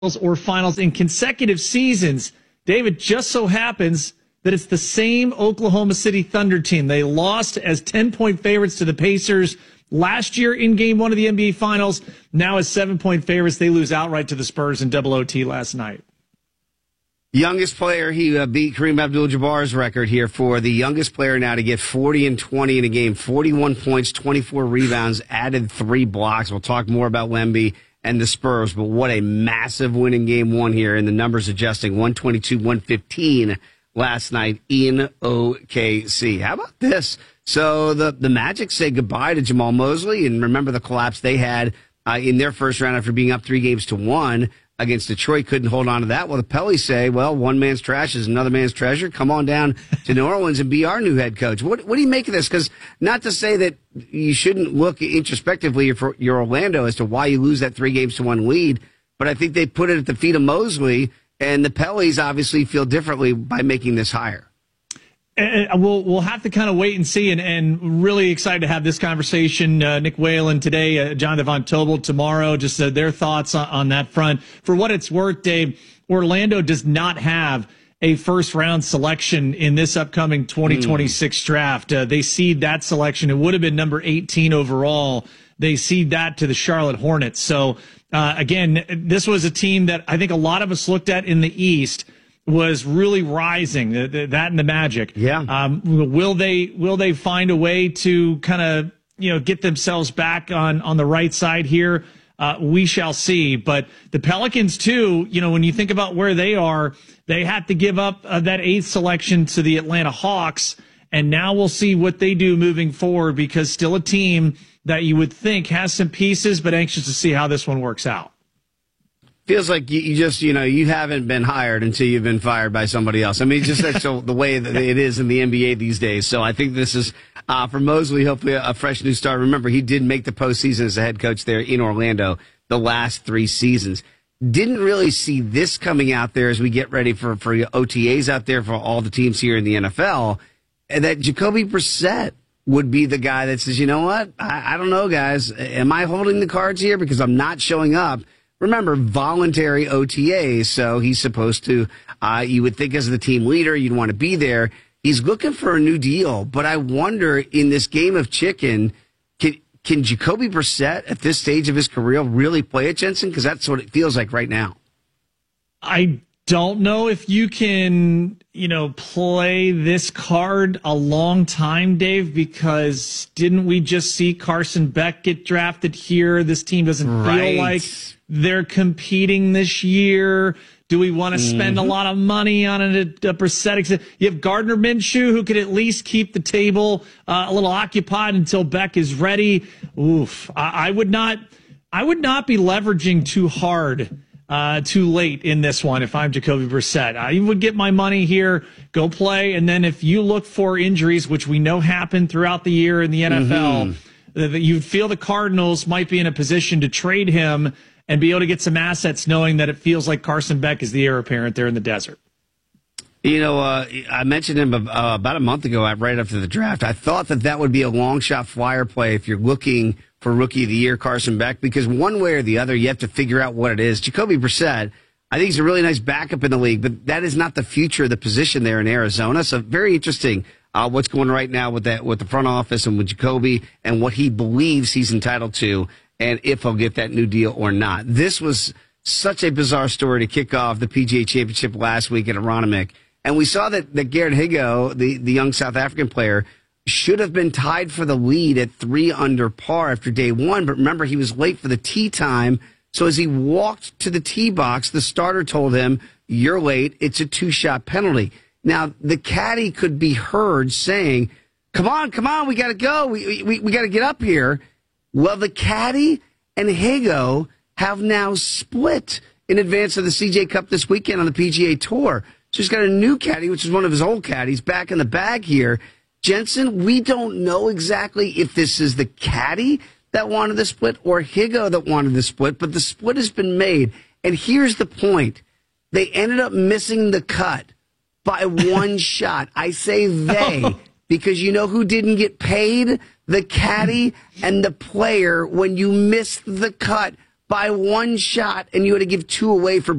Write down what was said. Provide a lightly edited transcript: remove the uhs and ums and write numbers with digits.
or finals in consecutive seasons. David, just so happens that it's the same Oklahoma City Thunder team. They lost as 10-point favorites to the Pacers last year in Game 1 of the NBA Finals. Now as 7-point favorites, they lose outright to the Spurs in double OT last night. Youngest player, he beat Kareem Abdul-Jabbar's record here for the youngest player now to get 40 and 20 in a game. 41 points, 24 rebounds, added 3 blocks. We'll talk more about Wemby and the Spurs, but what a massive win in Game 1 here, and the numbers adjusting 122-115 last night in OKC. How about this? So the Magic say goodbye to Jamal Mosley, and remember the collapse they had in their first round after being up 3-1 against Detroit. Couldn't hold on to that. Well, the Pellies say, well, one man's trash is another man's treasure. Come on down to New Orleans and be our new head coach. What do you make of this? Because not to say that you shouldn't look introspectively for your Orlando as to why you lose that 3-1 lead, but I think they put it at the feet of Mosley, and the Pellies obviously feel differently by making this hire. And we'll have to kind of wait and see, and really excited to have this conversation. Nick Whalen today, Jonathan Von Tobel tomorrow, just their thoughts on that front. For what it's worth, Dave, Orlando does not have a first-round selection in this upcoming 2026 draft. They cede that selection. It would have been number 18 overall. They cede that to the Charlotte Hornets. So, again, this was a team that I think a lot of us looked at in the East was really rising, that and the Magic. Yeah. Will they find a way to kind of, get themselves back on the right side here? We shall see. But the Pelicans too, when you think about where they are, they had to give up that 8th selection to the Atlanta Hawks. And now we'll see what they do moving forward, because still a team that you would think has some pieces, but anxious to see how this one works out. Feels like you just, you haven't been hired until you've been fired by somebody else. I mean, just that's the way that it is in the NBA these days. So I think this is, for Mosley, hopefully a fresh new start. Remember, he did make the postseason as a head coach there in Orlando the last 3 seasons. Didn't really see this coming out there as we get ready for OTAs out there for all the teams here in the NFL, and that Jacoby Brissett would be the guy that says, you know what? I don't know, guys. Am I holding the cards here because I'm not showing up? Remember, voluntary OTAs, so he's supposed to, you would think as the team leader, you'd want to be there. He's looking for a new deal, but I wonder, in this game of chicken, can Jacoby Brissett at this stage of his career really play at Jensen? Because that's what it feels like right now. I don't know if you can, play this card a long time, Dave, because didn't we just see Carson Beck get drafted here? This team doesn't feel like they're competing this year. Do we want to spend a lot of money on a Brissett? You have Gardner Minshew, who could at least keep the table a little occupied until Beck is ready. Oof. I would not be leveraging too hard too late in this one if I'm Jacoby Brissett. I would get my money here, go play, and then if you look for injuries, which we know happen throughout the year in the NFL, you'd feel the Cardinals might be in a position to trade him and be able to get some assets, knowing that it feels like Carson Beck is the heir apparent there in the desert. I mentioned him about a month ago, right after the draft. I thought that would be a long shot flyer play if you're looking for Rookie of the Year, Carson Beck, because one way or the other, you have to figure out what it is. Jacoby Brissett, I think he's a really nice backup in the league, but that is not the future of the position there in Arizona. So very interesting what's going on right now with the front office and with Jacoby and what he believes he's entitled to, and if he'll get that new deal or not. This was such a bizarre story to kick off the PGA Championship last week at Aronimink. And we saw that Garrett Higgo, the young South African player, should have been tied for the lead at 3 under par after day 1. But remember, he was late for the tee time. So as he walked to the tee box, the starter told him, "You're late. It's a 2-shot penalty." Now, the caddy could be heard saying, come on, we got to go. We got to get up here. Well, the caddy and Higgo have now split in advance of the CJ Cup this weekend on the PGA Tour. So he's got a new caddy, which is one of his old caddies, back in the bag here. Jensen, we don't know exactly if this is the caddy that wanted the split or Higgo that wanted the split, but the split has been made. And here's the point. They ended up missing the cut by 1 shot. I say they because you know who didn't get paid? The caddy and the player when you missed the cut by one shot, and you had to give two away for